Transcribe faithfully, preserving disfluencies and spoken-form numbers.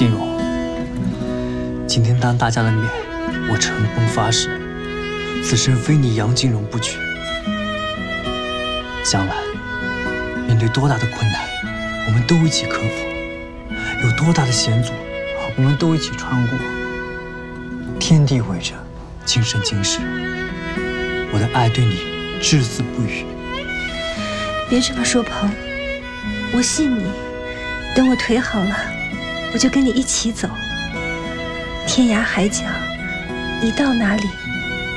金荣，今天当大家的面，我承崩发誓，此生非你杨金荣不娶。将来面对多大的困难，我们都一起克服；有多大的险阻，我们都一起穿过。天地为证，今生今世，我的爱对你只字不语。 别这么说，鹏，我信你。等我腿好了，我就跟你一起走。天涯海角，你到哪里，